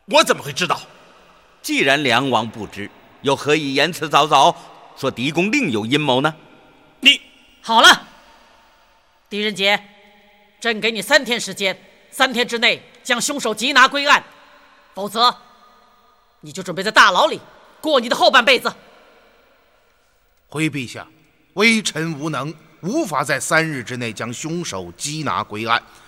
我怎么会知道？ 既然梁王不知，又何以言辞凿凿，说狄公另有阴谋呢？ 你好了，狄仁杰，朕给你3天时间，3天之内将凶手缉拿归案，否则你就准备在大牢里过你的后半辈子。 回陛下，微臣无能，无法在3日之内将凶手缉拿归案。